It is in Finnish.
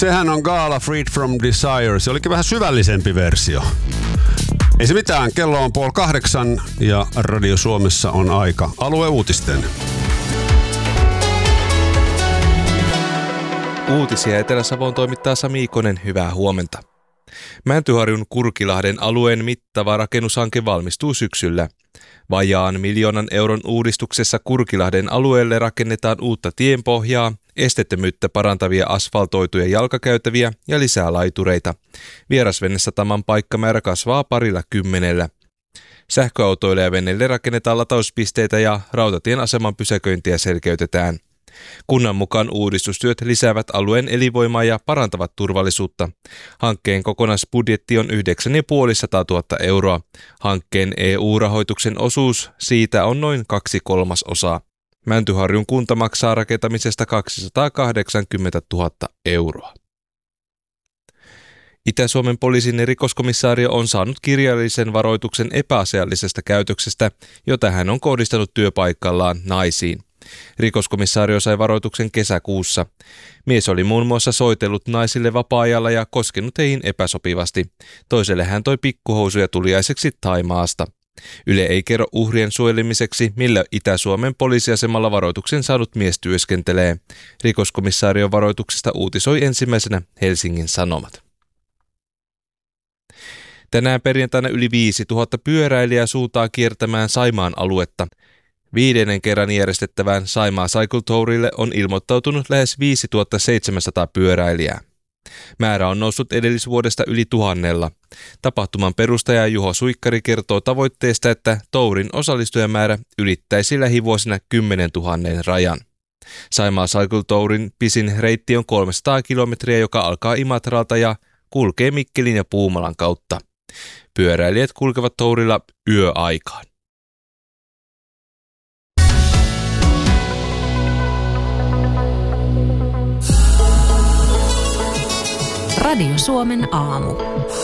Sehän on Gaala Freed from Desire. Se olikin vähän syvällisempi versio. Ei se mitään, kello on 7:30 ja Radio Suomessa on aika alueuutisten. Uutisia Etelä-Savoon toimittaa Sami Ikonen, hyvää huomenta. Mäntyharjun Kurkilahden alueen mittava rakennushanke valmistuu syksyllä. Vajaan 1 miljoonan euron uudistuksessa Kurkilahden alueelle rakennetaan uutta tienpohjaa, esteettömyyttä parantavia asfaltoituja jalkakäytäviä ja lisää laitureita. Vierasvennesataman paikkamäärä kasvaa 20. Sähköautoille ja veneille rakennetaan latauspisteitä ja rautatien aseman pysäköintiä selkeytetään. Kunnan mukaan uudistustyöt lisäävät alueen elinvoimaa ja parantavat turvallisuutta. Hankkeen kokonaisbudjetti on 950 000 euroa. Hankkeen EU-rahoituksen osuus siitä on noin 2/3. Mäntyharjun kunta maksaa rakentamisesta 280 000 euroa. Itä-Suomen poliisin rikoskomissario on saanut kirjallisen varoituksen epäasiallisesta käytöksestä, jota hän on kohdistanut työpaikallaan naisiin. Rikoskomissario sai varoituksen kesäkuussa. Mies oli muun muassa soitellut naisille vapaa-ajalla ja koskenut heihin epäsopivasti. Toiselle hän toi pikkuhousuja tuliaiseksi Thaimaasta. Yle ei kerro uhrien suojelemiseksi, millä Itä-Suomen poliisiasemalla varoituksen saanut mies työskentelee. Rikoskomissaarion varoituksesta uutisoi ensimmäisenä Helsingin Sanomat. Tänään perjantaina yli 5000 pyöräilijää suuntaa kiertämään Saimaan aluetta. 5. kerran järjestettävään Saimaa Cycle Tourille on ilmoittautunut lähes 5700 pyöräilijää. Määrä on noussut edellisvuodesta yli 1000. Tapahtuman perustaja Juho Suikkari kertoo tavoitteesta, että tourin osallistujamäärä ylittäisi lähivuosina 10 000 rajan. Saimaa Cycle Tourin pisin reitti on 300 kilometriä, joka alkaa Imatralta ja kulkee Mikkelin ja Puumalan kautta. Pyöräilijät kulkevat tourilla yöaikaan. Radio Suomen aamu.